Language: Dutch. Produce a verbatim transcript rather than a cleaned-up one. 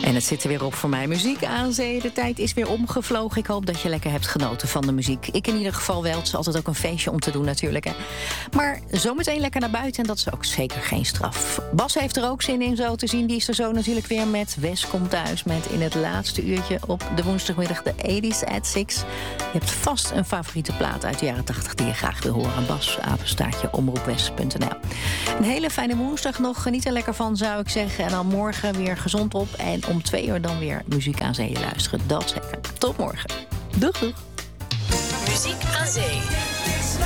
En het zit er weer op voor mij. Muziek aan zee. De tijd is weer omgevlogen. Ik hoop dat je lekker hebt genoten van de muziek. Ik in ieder geval wel. Het is altijd ook een feestje om te doen natuurlijk. Hè. Maar zometeen lekker naar buiten. En dat is ook zeker geen straf. Bas heeft er ook zin in zo te zien. Die is er zo natuurlijk weer met Wes komt thuis. Met in het laatste uurtje op de woensdagmiddag de eighties at six. Je hebt vast een favoriete plaat uit de jaren tachtig die je graag wil horen. Bas, apenstaartje, omroepwest punt n l. Een hele fijne woensdag nog. Geniet er lekker van, zou ik zeggen. En dan morgen weer gezond op. En om twee uur dan weer muziek aan zee luisteren. Dat zeker. Tot morgen. Doeg, doeg. Muziek aan zee.